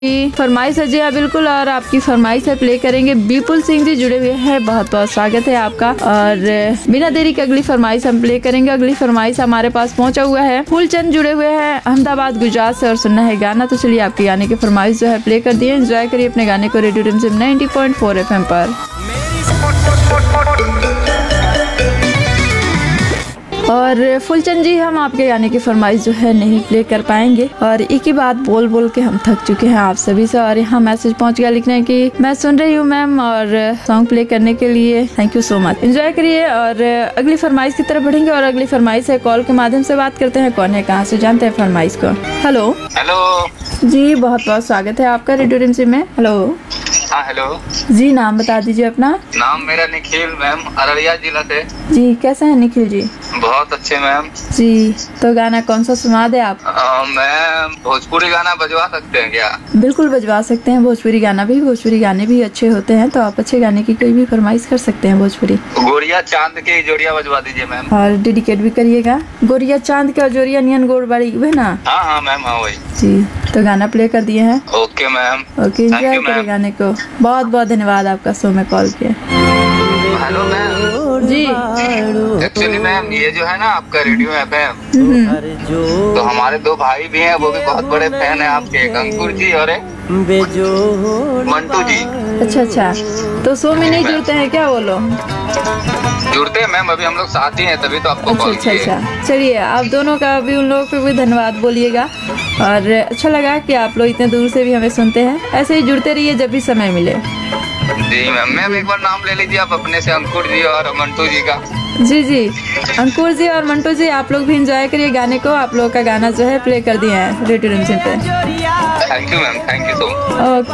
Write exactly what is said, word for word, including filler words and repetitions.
फरमाइश है जी हाँ बिल्कुल, और आपकी फरमाइश है प्ले करेंगे। विपुल सिंह जी जुड़े हुए हैं, बहुत बहुत स्वागत है आपका। और बिना देरी के अगली फरमाइश हम प्ले करेंगे। अगली फरमाइश हमारे पास पहुंचा हुआ है, फूलचंद जुड़े हुए हैं अहमदाबाद गुजरात से और सुनना है गाना। तो चलिए आपके गाने की फरमाइश जो है प्ले कर दिए, एंजॉय करिए अपने गाने को रेडियो रिमझिम ninety point four F M पर। और फुलचंद जी, हम आपके गाने की फरमाइश जो है नहीं प्ले कर पाएंगे, और एक ही बात बोल बोल के हम थक चुके हैं आप सभी से। और यहाँ मैसेज पहुँच गया लिखने की मैं सुन रही हूँ मैम, और सॉन्ग प्ले करने के लिए thank you so much. Enjoy करिए और अगली फरमाइश की तरफ बढ़ेंगे। और अगली फरमाइश है, कॉल के माध्यम से बात करते हैं। कौन है, कहाँ से, जानते हैं फरमाइश को। हेलो हेलो जी, बहुत बहुत स्वागत है आपका रेडियो रिमझिम में। हेलो हाँ हेलो जी, नाम बता दीजिए अपना। नाम मेरा निखिल मैम, अररिया जिला से। जी, कैसे हैं निखिल जी? बहुत अच्छे मैम जी, तो गाना कौन सा सुना दे आप? मैम भोजपुरी गाना बजवा सकते हैं क्या? बिल्कुल बजवा सकते हैं, भोजपुरी गाना भी। भोजपुरी गाने भी अच्छे होते हैं, तो आप अच्छे गाने की कोई भी फरमाइश कर सकते हैं भोजपुरी। गोरिया चांद की जोड़िया बजवा दीजिए मैम। और डेडिकेट भी करिएगा। गोरिया चांद के और जोरिया नियन गोड़ बाड़ी है ना? हाँ हाँ मैम, हाँ वही। जी, तो गाना प्ले कर दिए हैं। ओके मैम, ओके, एंजॉय करें गाने को। बहुत बहुत धन्यवाद आपका शो में कॉल किया। हेलो मैम जी, एक्चुअली मैम ये जो है ना आपका रेडियो एफ एम, हम्म, तो हमारे दो भाई भी हैं, वो भी बहुत बड़े फैन हैं आपके, एक अंकुर जी और एक मंटू जी। अच्छा अच्छा, तो शो में नहीं जुड़ते हैं क्या वो लोग? जुड़ते हैं मैम, अभी हम लोग साथ ही हैं, तभी तो आपको अच्छा कॉल अच्छा किए। अच्छा, चलिए आप दोनों का भी, उन लोगों को भी धन्यवाद बोलिएगा। और अच्छा लगा कि आप लोग इतने दूर से भी हमें सुनते हैं। ऐसे ही जुड़ते रहिए जब भी समय मिले। जी मैम, मैम एक बार नाम ले लीजिए आप अपने से, अंकुर जी और मंटू जी का। जी जी, अंकुर जी और मंटू जी, आप लोग भी एंजॉय करिए गाने को। आप लोगों का गाना जो है प्ले कर दिए हैं रेडियो रिमझिम पे। Thank you ma'am, thank you so much. Okay.